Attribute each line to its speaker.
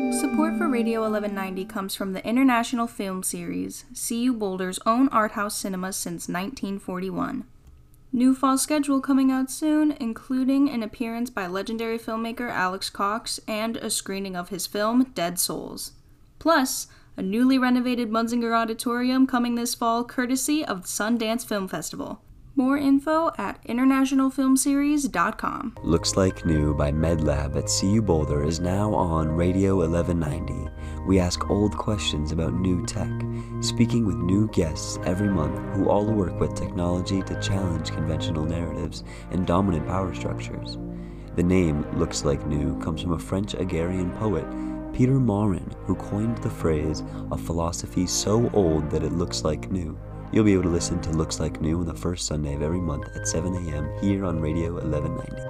Speaker 1: Support for Radio 1190 comes from the International Film Series, CU Boulder's own art house cinema since 1941. New fall schedule coming out soon, including an appearance by legendary filmmaker Alex Cox and a screening of his film Dead Souls. Plus, a newly renovated Munzinger Auditorium coming this fall courtesy of the Sundance Film Festival. More info at internationalfilmseries.com.
Speaker 2: Looks Like New by MedLab at CU Boulder is now on Radio 1190. We ask old questions about new tech, speaking with new guests every month who all work with technology to challenge conventional narratives and dominant power structures. The name Looks Like New comes from a French agrarian poet, Peter Maurin, who coined the phrase, a philosophy so old that it looks like new. You'll be able to listen to Looks Like New on the first Sunday of every month at 7 a.m. here on Radio 1190.